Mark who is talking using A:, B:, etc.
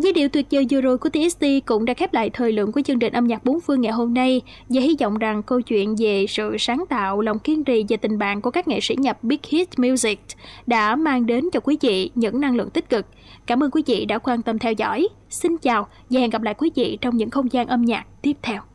A: Giai điệu tuyệt vời vừa rồi của TXT cũng đã khép lại thời lượng của chương trình âm nhạc bốn phương ngày hôm nay, và hy vọng rằng câu chuyện về sự sáng tạo, lòng kiên trì và tình bạn của các nghệ sĩ nhập Big Hit Music đã mang đến cho quý vị những năng lượng tích cực. Cảm ơn quý vị đã quan tâm theo dõi. Xin chào và hẹn gặp lại quý vị trong những không gian âm nhạc tiếp theo.